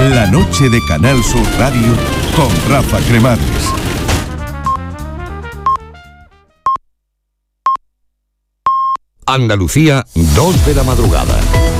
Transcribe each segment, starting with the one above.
La noche de Canal Sur Radio con Rafa Cremades. Andalucía, 2 de la madrugada.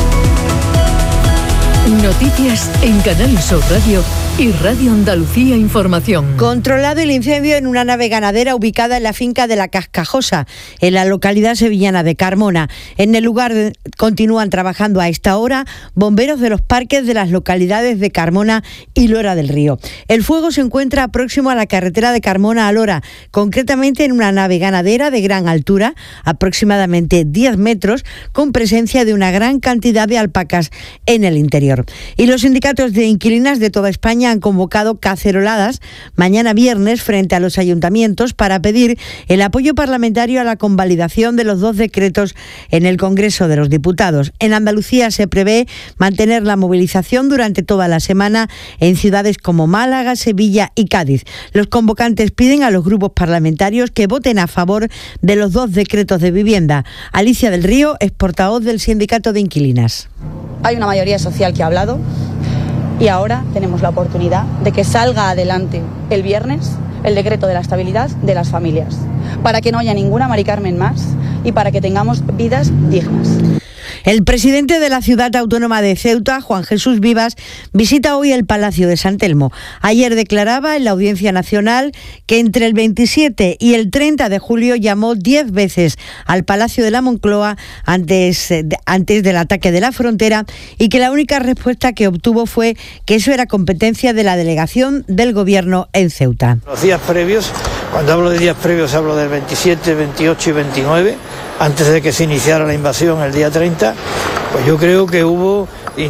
Noticias en Canal Sur Radio y Radio Andalucía Información. Controlado el incendio en una nave ganadera ubicada en la finca de La Cascajosa, en la localidad sevillana de Carmona. En el lugar continúan trabajando a esta hora bomberos de los parques de las localidades de Carmona y Lora del Río. El fuego se encuentra próximo a la carretera de Carmona a Lora, concretamente en una nave ganadera de gran altura, aproximadamente 10 metros, con presencia de una gran cantidad de alpacas en el interior. Y los sindicatos de inquilinas de toda España han convocado caceroladas mañana viernes frente a los ayuntamientos para pedir el apoyo parlamentario a la convalidación de los 2 decretos en el Congreso de los Diputados. En Andalucía se prevé mantener la movilización durante toda la semana en ciudades como Málaga, Sevilla y Cádiz. Los convocantes piden a los grupos parlamentarios que voten a favor de los 2 decretos de vivienda. Alicia del Río es portavoz del Sindicato de Inquilinas. Hay una mayoría social que ha hablado y ahora tenemos la oportunidad de que salga adelante el viernes el decreto de la estabilidad de las familias, para que no haya ninguna Mari Carmen más y para que tengamos vidas dignas. El presidente de la ciudad autónoma de Ceuta, Juan Jesús Vivas, visita hoy el Palacio de San Telmo. Ayer declaraba en la Audiencia Nacional que entre el 27 y el 30 de julio llamó 10 veces al Palacio de la Moncloa antes del ataque de la frontera y que la única respuesta que obtuvo fue que eso era competencia de la delegación del Gobierno en Ceuta. Los días previos, cuando hablo de días previos hablo del 27, 28 y 29, antes de que se iniciara la invasión el día 30, pues yo creo que hubo 10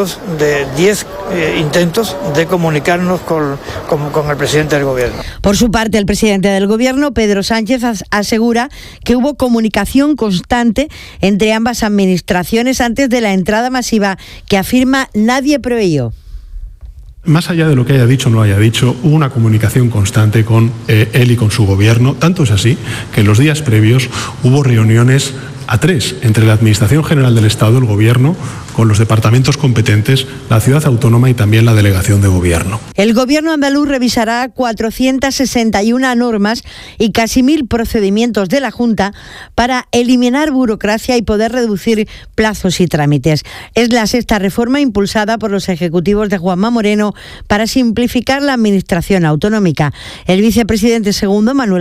intentos de comunicarnos con el presidente del Gobierno. Por su parte, el presidente del Gobierno, Pedro Sánchez, asegura que hubo comunicación constante entre ambas administraciones antes de la entrada masiva que afirma nadie preveyó. Más allá de lo que haya dicho o no haya dicho, hubo una comunicación constante con él y con su gobierno. Tanto es así que en los días previos hubo reuniones a 3 entre la Administración General del Estado, el Gobierno, con los departamentos competentes, la ciudad autónoma y también la delegación de Gobierno. El Gobierno andaluz revisará 461 normas y casi 1.000 procedimientos de la Junta para eliminar burocracia y poder reducir plazos y trámites. Es la 6ª reforma impulsada por los ejecutivos de Juanma Moreno para simplificar la administración autonómica. El vicepresidente segundo, Manuel